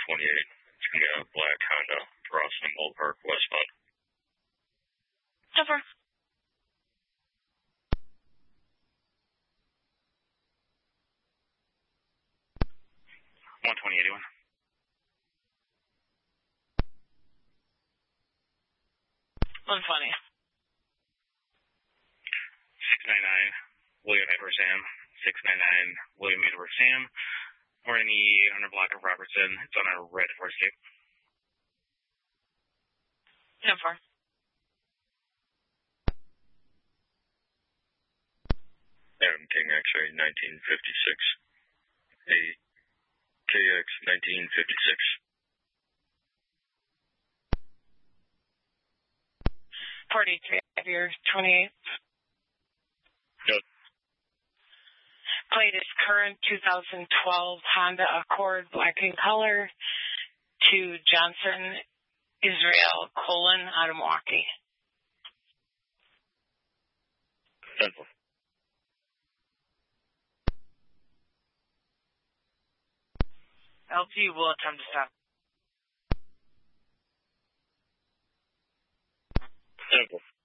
128. It's going to be a black Honda across from Old Park westbound. Over. 12081. 120. 699 William Edward Sam. 699 William Edward Sam. We're in the 800 block of Robertson. It's on a red Ford Escape. 10-4. M King X-ray 1956. A KX 1956. 43 of your 28. Good. Plate is current 2012 Honda Accord black in color to Johnson Israel Colon out of Milwaukee. 10-4. LT will attempt to stop. 10-4.